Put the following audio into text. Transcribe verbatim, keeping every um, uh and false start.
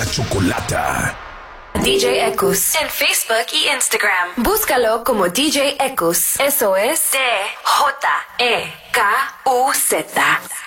La Chocolata. D J Ekus en Facebook y Instagram. Búscalo como D J Ekus. Eso es D J E K U Z.